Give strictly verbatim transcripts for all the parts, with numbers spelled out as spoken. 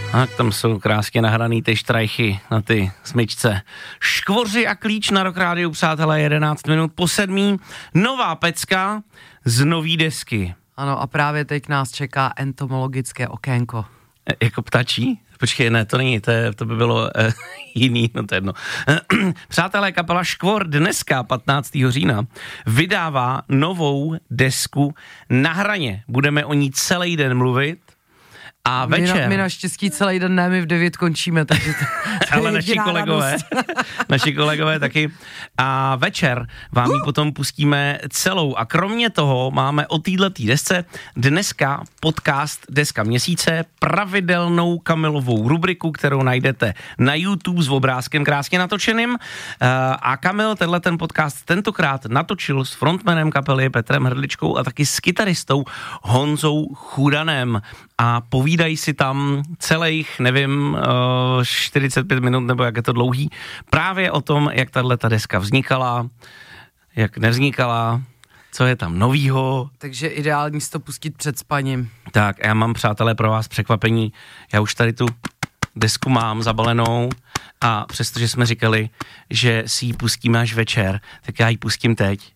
A tam jsou krásně nahraný ty štrajchy na ty smyčce. Škvoři a klíč na Rock Rádiu, přátelé, jedenáct minut po sedmí. Nová pecka z nový desky. Ano, a právě teď nás čeká entomologické okénko. E, jako ptačí? Počkej, ne, to není, to, je, to by bylo eh, jiný, no to je jedno. Přátelé, kapela Škvor dneska, patnáctého října, vydává novou desku Na hraně. Budeme o ní celý den mluvit. A večer... My, na, my naštěstí celý den ne, my v devět končíme, takže to, to ale naši kolegové, naši kolegové taky. A večer vám ji potom pustíme celou. A kromě toho máme o této desce dneska podcast Deska měsíce, pravidelnou Kamilovou rubriku, kterou najdete na YouTube s obrázkem krásně natočeným. A Kamil tenhle ten podcast tentokrát natočil s frontmanem kapely Petrem Hrdličkou a taky s kytaristou Honzou Chudanem. A povídají si tam celých, nevím, čtyřicet pět minut, nebo jak je to dlouhý, právě o tom, jak tato deska vznikala, jak nevznikala, co je tam novýho. Takže ideální si to pustit před spaním. Tak, já mám, přátelé, pro vás překvapení. Já už tady tu desku mám zabalenou a přestože jsme říkali, že si ji pustíme až večer, tak já ji pustím teď.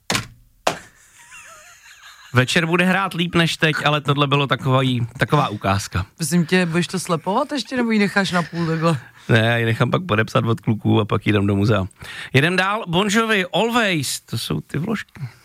Večer bude hrát líp než teď, ale tohle bylo takový, taková ukázka. Prosím tě, budeš to slepovat ještě, nebo ji necháš na půl takhle? Ne, já ji nechám pak podepsat od kluků a pak jdem do muzea. Jedem dál, Bon Jovi, Always, to jsou ty vložky.